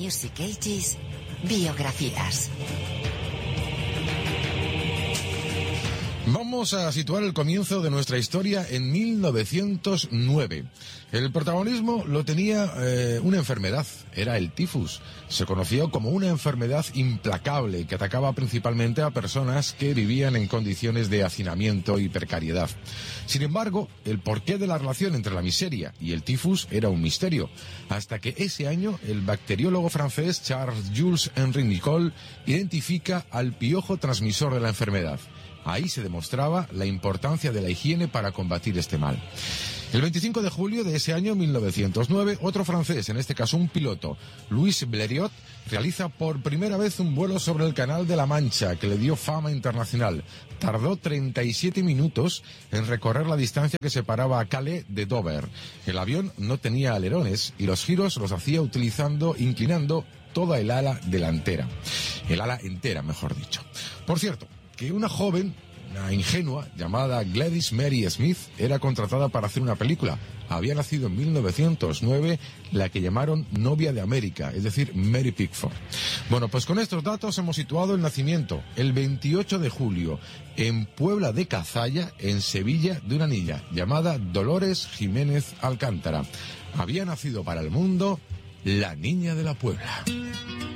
Music Ages, biografías. Vamos a situar el comienzo de nuestra historia en 1909. El protagonismo lo tenía una enfermedad, era el tifus. Se conoció como una enfermedad implacable que atacaba principalmente a personas que vivían en condiciones de hacinamiento y precariedad. Sin embargo, el porqué de la relación entre la miseria y el tifus era un misterio, hasta que ese año el bacteriólogo francés Charles-Jules Henri Nicole identifica al piojo transmisor de la enfermedad. Ahí se demostraba la importancia de la higiene para combatir este mal. El 25 de julio de ese año 1909, otro francés, en este caso un piloto, Louis Blériot, realiza por primera vez un vuelo sobre el Canal de la Mancha, que le dio fama internacional. Tardó 37 minutos en recorrer la distancia que separaba a Calais de Dover. El avión no tenía alerones y los giros los hacía inclinando toda el ala delantera. El ala entera, mejor dicho. Por cierto, que una joven, una ingenua, llamada Gladys Mary Smith, era contratada para hacer una película. Había nacido en 1909 la que llamaron Novia de América, es decir, Mary Pickford. Bueno, pues con estos datos hemos situado el nacimiento, el 28 de julio, en Puebla de Cazalla, en Sevilla, de una niña llamada Dolores Jiménez Alcántara. Había nacido para el mundo la Niña de la Puebla.